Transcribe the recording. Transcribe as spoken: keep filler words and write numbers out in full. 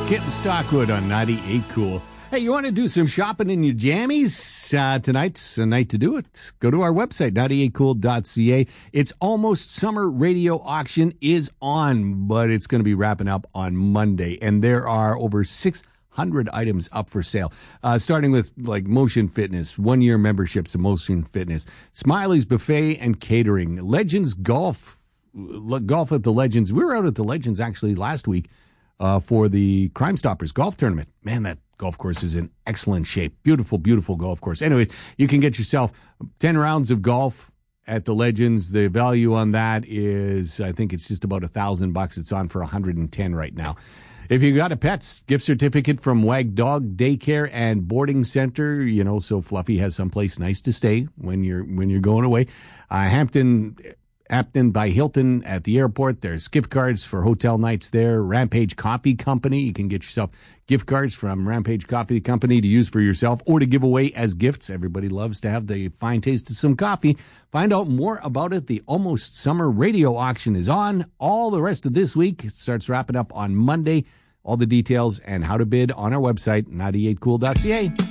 Kit and Stockwood on ninety-eight Cool. Hey, you want to do some shopping in your jammies? Uh, tonight's a night to do it. Go to our website, ninety-eight cool dot c a. It's Almost Summer Radio Auction is on, but it's going to be wrapping up on Monday. And there are over six hundred items up for sale, uh, starting with like Motion Fitness, one-year memberships to Motion Fitness, Smiley's Buffet and Catering, Legends Golf, Golf at the Legends. We were out at the Legends actually last week uh, for the Crime Stoppers golf tournament. Man, that golf course is in excellent shape. Beautiful, beautiful golf course. Anyways, you can get yourself ten rounds of golf at the Legends. The value on that is, I think it's just about a thousand bucks. It's on for one hundred ten right now. If you got a pets, gift certificate from Wag Dog Daycare and Boarding Center, you know, so Fluffy has someplace nice to stay when you're when you're going away. Uh, Hampton. Hampton by Hilton at the airport. There's gift cards for hotel nights there. Rampage Coffee Company. You can get yourself gift cards from Rampage Coffee Company to use for yourself or to give away as gifts. Everybody loves to have the fine taste of some coffee. Find out more about it. The Almost Summer Radio Auction is on all the rest of this week. It starts wrapping up on Monday. All the details and how to bid on our website, ninety-eight cool dot c a.